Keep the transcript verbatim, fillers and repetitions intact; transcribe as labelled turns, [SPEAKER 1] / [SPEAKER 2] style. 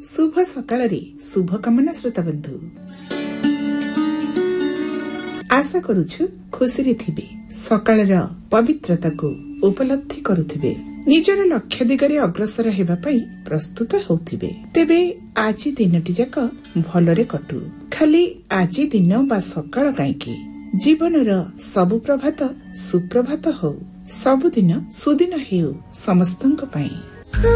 [SPEAKER 1] शुभ सकाळ शुभ कामना श्रोता बंधु आशा करुछु खुशी थे सकाळ पवित्रता को उपलब्धि करुथिबे निजर लक्ष्य दिगरे अग्रसर हेबा पई प्रस्तुत होउथिबे। तेबे आजि दिनटी जाक भलरे कटु खाली आजि दिन बा सकाळ काईकी जीवनर सबु प्रभात सुप्रभात हो सबुदिन सुदिन हेउ समस्तंक पई।